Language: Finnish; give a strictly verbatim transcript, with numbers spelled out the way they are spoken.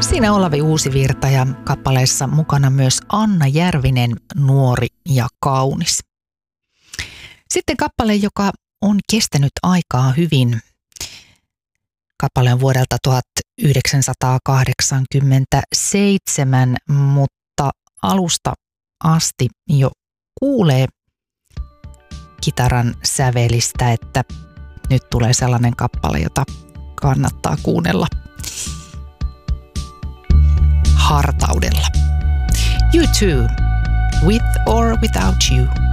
Siinä Olavi Uusivirta ja kappaleessa mukana myös Anna Järvinen, Nuori ja kaunis. Sitten kappale, joka on kestänyt aikaa hyvin. Kappale on vuodelta tuhatyhdeksänsataakahdeksankymmentäseitsemän, mutta alusta asti jo kuulee kitaran sävelistä, että nyt tulee sellainen kappale, jota kannattaa kuunnella hartaudella. U two, With or Without You.